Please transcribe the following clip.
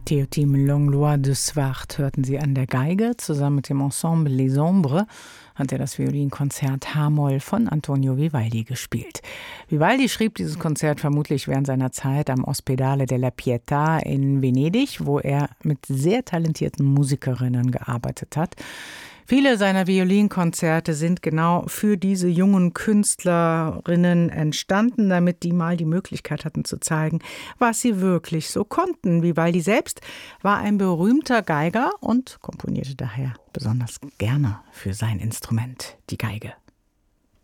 Théotime Langlois de Swart hörten Sie an der Geige. Zusammen mit dem Ensemble Les Ombres hat er das Violinkonzert H-Moll von Antonio Vivaldi gespielt. Vivaldi schrieb dieses Konzert vermutlich während seiner Zeit am Ospedale della Pietà in Venedig, wo er mit sehr talentierten Musikerinnen gearbeitet hat. Viele seiner Violinkonzerte sind genau für diese jungen Künstlerinnen entstanden, damit die mal die Möglichkeit hatten zu zeigen, was sie wirklich so konnten. Vivaldi selbst war ein berühmter Geiger und komponierte daher besonders gerne für sein Instrument, die Geige.